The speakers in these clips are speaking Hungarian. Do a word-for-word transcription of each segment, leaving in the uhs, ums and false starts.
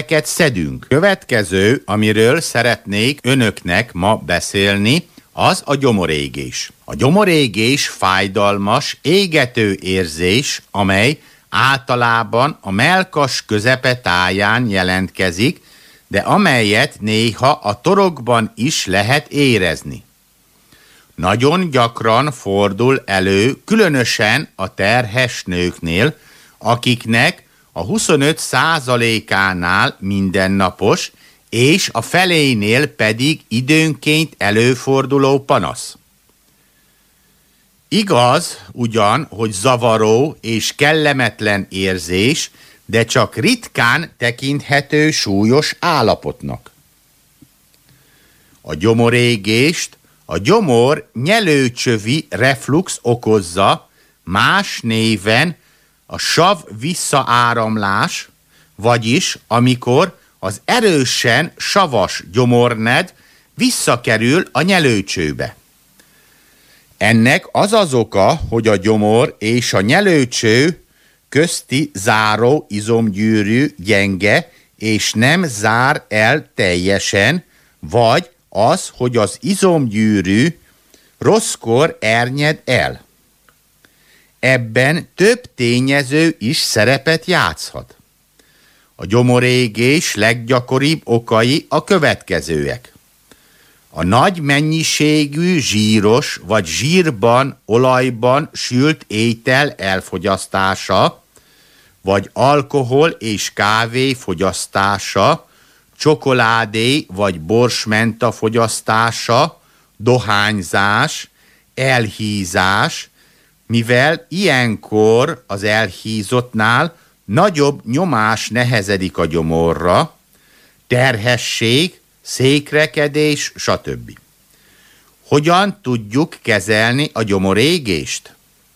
szedünk. Következő, amiről szeretnék önöknek ma beszélni, az a gyomorégés. A gyomorégés fájdalmas, égető érzés, amely általában a mellkas közepe táján jelentkezik, de amelyet néha a torokban is lehet érezni. Nagyon gyakran fordul elő, különösen a terhes nőknél, akiknek a huszonöt százalékánál mindennapos, és a felénél pedig időnként előforduló panasz. Igaz ugyan, hogy zavaró és kellemetlen érzés, de csak ritkán tekinthető súlyos állapotnak. A gyomorégést a gyomor nyelőcsövi reflux okozza, más néven a sav visszaáramlás, vagyis amikor az erősen savas gyomorned visszakerül a nyelőcsőbe. Ennek az az oka, hogy a gyomor és a nyelőcső közti záró izomgyűrű gyenge, és nem zár el teljesen, vagy az, hogy az izomgyűrű rosszkor ernyed el. Ebben több tényező is szerepet játszhat. A gyomorégés leggyakoribb okai a következőek. A nagy mennyiségű zsíros vagy zsírban, olajban sült étel elfogyasztása, vagy alkohol és kávé fogyasztása, csokoládé vagy borsmenta fogyasztása, dohányzás, elhízás, mivel ilyenkor az elhízottnál nagyobb nyomás nehezedik a gyomorra, terhesség, székrekedés, stb. Hogyan tudjuk kezelni a gyomorégést?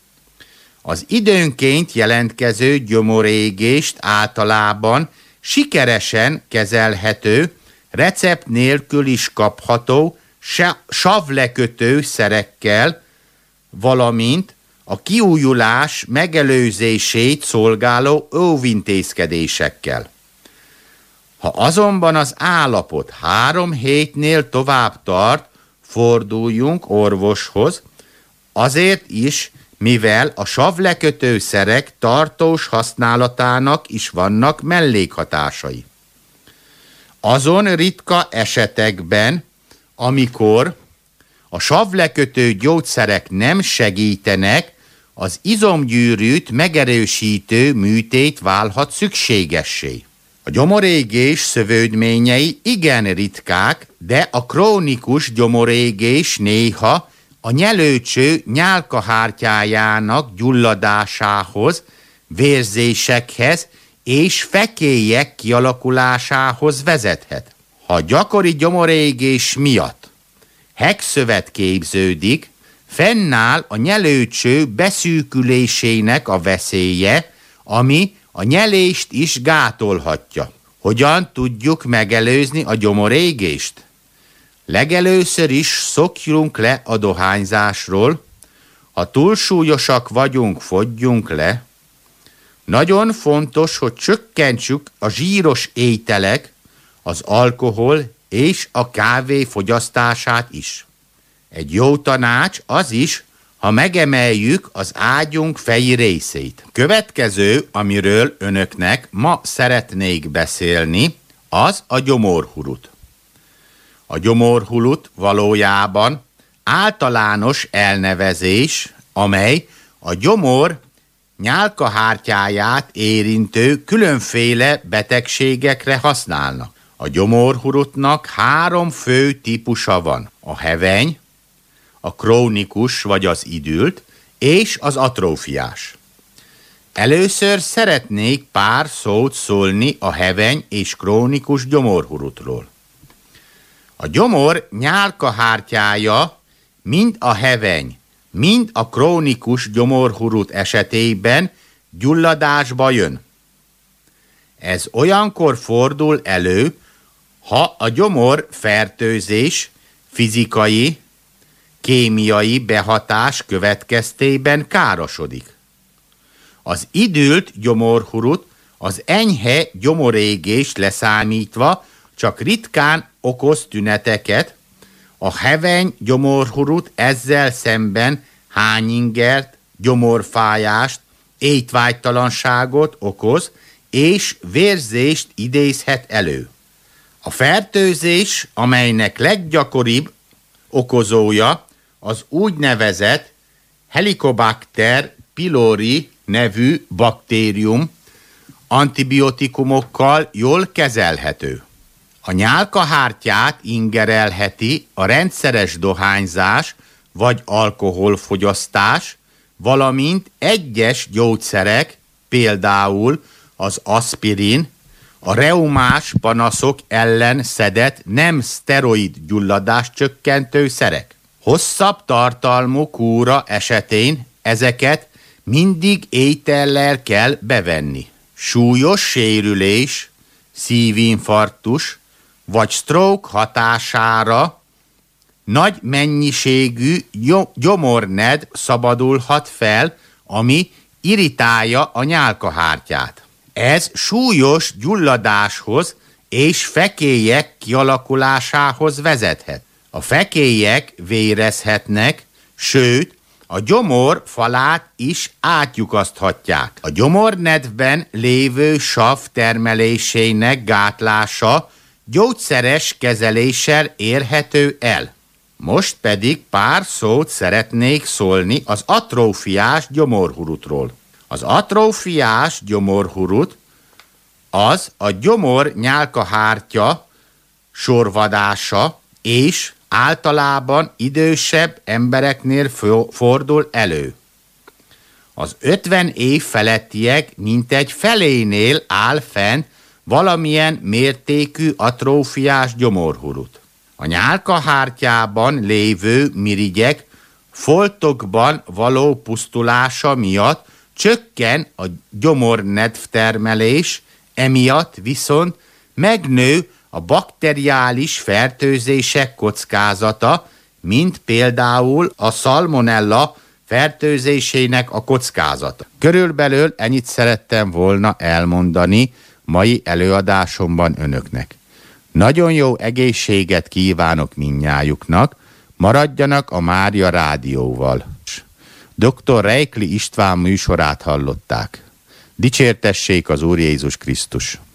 Az időnként jelentkező gyomorégést általában sikeresen kezelhető, recept nélkül is kapható savlekötő szerekkel, valamint a kiújulás megelőzését szolgáló óvintézkedésekkel. Ha azonban az állapot három hétnél tovább tart, forduljunk orvoshoz, azért is, mivel a savlekötő szerek tartós használatának is vannak mellékhatásai. Azon ritka esetekben, amikor a savlekötő gyógyszerek nem segítenek, az izomgyűrűt megerősítő műtét válhat szükségessé. A gyomorégés szövődményei igen ritkák, de a krónikus gyomorégés néha a nyelőcső nyálkahártyájának gyulladásához, vérzésekhez és fekélyek kialakulásához vezethet. Ha gyakori gyomorégés miatt hegszövet képződik, fennáll a nyelőcső beszűkülésének a veszélye, ami a nyelést is gátolhatja. Hogyan tudjuk megelőzni a gyomorégést? Legelőször is szokjunk le a dohányzásról, ha túlsúlyosak vagyunk, fogyjunk le. Nagyon fontos, hogy csökkentsük a zsíros ételek, az alkohol és a kávé fogyasztását is. Egy jó tanács az is, ha megemeljük az ágyunk feji részét. Következő, amiről önöknek ma szeretnék beszélni, az a gyomorhurut. A gyomorhurut valójában általános elnevezés, amely a gyomor nyálkahártyáját érintő különféle betegségekre használnak. A gyomorhurutnak három fő típusa van. A heveny, a krónikus vagy az idült, és az atrófiás. Először szeretnék pár szót szólni a heveny és krónikus gyomorhurutról. A gyomor nyálkahártyája mind a heveny, mind a krónikus gyomorhurut esetében gyulladásba jön. Ez olyankor fordul elő, ha a gyomor fertőzés, fizikai, kémiai behatás következtében károsodik. Az idült gyomorhurut Az enyhe gyomorégés leszámítva csak ritkán okoz tüneteket, a heveny gyomorhurut ezzel szemben hányingert, gyomorfájást, étvágytalanságot okoz, és vérzést idézhet elő. A fertőzés, amelynek leggyakoribb okozója az úgynevezett Helicobacter pylori nevű baktérium, antibiotikumokkal jól kezelhető. A nyálkahártyát ingerelheti a rendszeres dohányzás vagy alkoholfogyasztás, valamint egyes gyógyszerek, például az aspirin, a reumás panaszok ellen szedett nem szteroid gyulladás csökkentő szerek. Hosszabb tartalmú kúra esetén ezeket mindig étellel kell bevenni. Súlyos sérülés, szívinfarktus vagy stroke hatására nagy mennyiségű gyomornedv szabadulhat fel, ami irritálja a nyálkahártyát. Ez súlyos gyulladáshoz és fekélyek kialakulásához vezethet. A fekélyek vérezhetnek, sőt, a gyomor falát is átlyukaszthatják. A gyomornedvben lévő sav termelésének gátlása gyógyszeres kezeléssel érhető el. Most pedig pár szót szeretnék szólni az atrófiás gyomorhurutról. Az atrófiás gyomorhurut az a gyomor nyálkahártya sorvadása, és általában idősebb embereknél fordul elő. Az ötven év felettiek mintegy felénél áll fenn valamilyen mértékű atrófiás gyomorhurut. A nyálkahártyában lévő mirigyek foltokban való pusztulása miatt csökken a gyomornedv termelés, emiatt viszont megnő a bakteriális fertőzések kockázata, mint például a szalmonella fertőzésének a kockázata. Körülbelül ennyit szerettem volna elmondani mai előadásomban önöknek. Nagyon jó egészséget kívánok mindnyájuknak, maradjanak a Mária Rádióval. doktor Reikli István műsorát hallották. Dicsértessék az Úr Jézus Krisztus!